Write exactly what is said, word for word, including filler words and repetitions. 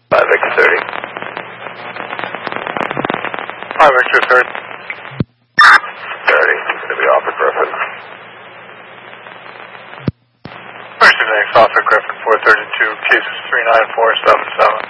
five Victor thirty. five Victor thirty. thirty, going to be off at Griffin. Mercy, thanks, off at Griffin four thirty-two, cases three nine four seven seven.